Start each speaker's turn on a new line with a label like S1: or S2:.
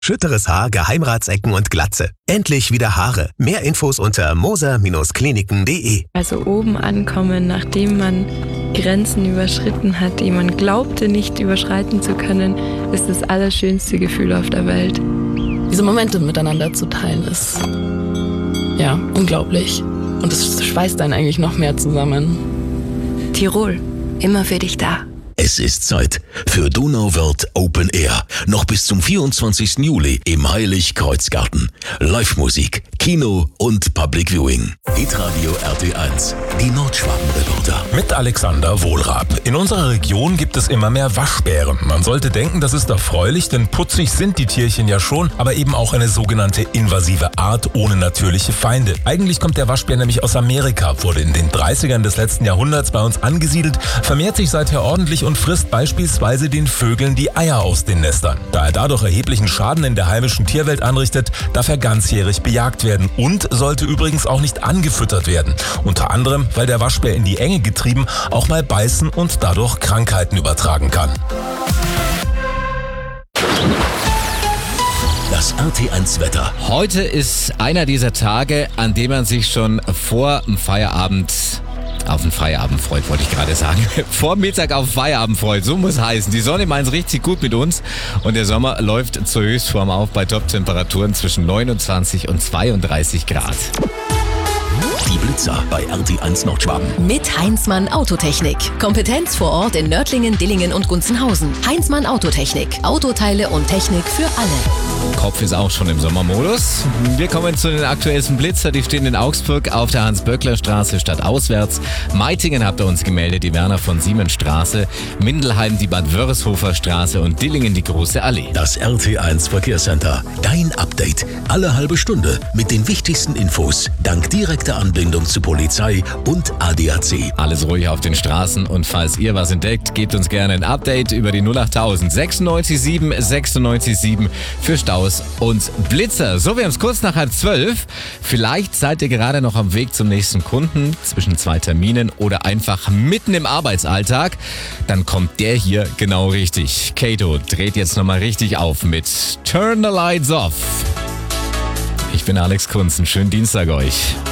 S1: Schütteres Haar, Geheimratsecken und Glatze. Endlich wieder Haare. Mehr Infos unter moser-kliniken.de.
S2: Also oben ankommen, nachdem man Grenzen überschritten hat, die man glaubte nicht überschreiten zu können, ist das allerschönste Gefühl auf der Welt.
S3: Diese Momente miteinander zu teilen ist, ja, unglaublich. Und es schweißt einen eigentlich noch mehr zusammen.
S2: Tirol, immer für dich da.
S4: Es ist Zeit für Donauwörth Open Air. Noch bis zum 24. Juli im Heilig-Kreuz-Garten. Live-Musik, Kino und Public Viewing. Hitradio RT1, die Nordschwaben-Reporter.
S5: Mit Alexander Wohlrab. In unserer Region gibt es immer mehr Waschbären. Man sollte denken, das ist erfreulich, denn putzig sind die Tierchen ja schon, aber eben auch eine sogenannte invasive Art ohne natürliche Feinde. Eigentlich kommt der Waschbär nämlich aus Amerika, wurde in den 30ern des letzten Jahrhunderts bei uns angesiedelt, vermehrt sich seither ordentlich und frisst beispielsweise den Vögeln die Eier aus den Nestern. Da er dadurch erheblichen Schaden in der heimischen Tierwelt anrichtet, darf er ganzjährig bejagt werden und sollte übrigens auch nicht angefüttert werden. Unter anderem, weil der Waschbär in die Enge getrieben auch mal beißen und dadurch Krankheiten übertragen kann.
S4: Das RT1-Wetter.
S6: Heute ist einer dieser Tage, an dem man sich schon vor dem Feierabend auf den Feierabend freut, wollte ich gerade sagen. Vor Mittag auf Feierabend freut, so muss heißen. Die Sonne meint richtig gut mit uns und der Sommer läuft zur Höchstform auf bei Top-Temperaturen zwischen 29 und 32 Grad.
S4: Die Blitzer bei RT1 Nordschwaben.
S7: Mit Heinzmann Autotechnik. Kompetenz vor Ort in Nördlingen, Dillingen und Gunzenhausen. Heinzmann Autotechnik. Autoteile und Technik für alle.
S6: Kopf ist auch schon im Sommermodus. Wir kommen zu den aktuellsten Blitzer. Die stehen in Augsburg auf der Hans-Böckler-Straße stadtauswärts. Meitingen habt ihr uns gemeldet, die Werner-von-Siemens-Straße. Mindelheim die Bad-Wörishofer-Straße und Dillingen die Große Allee.
S4: Das RT1 Verkehrscenter. Dein Update. Alle halbe Stunde mit den wichtigsten Infos. Dank direkter Anbindung zu Polizei und ADAC.
S6: Alles ruhig auf den Straßen und falls ihr was entdeckt, gebt uns gerne ein Update über die 08000 967 967 für Staus und Blitzer. So, wir haben es kurz nach 11:30. Vielleicht seid ihr gerade noch am Weg zum nächsten Kunden, zwischen zwei Terminen oder einfach mitten im Arbeitsalltag. Dann kommt der hier genau richtig. Kato dreht jetzt nochmal richtig auf mit Turn the Lights Off. Ich bin Alex Kunz, einen schönen Dienstag euch.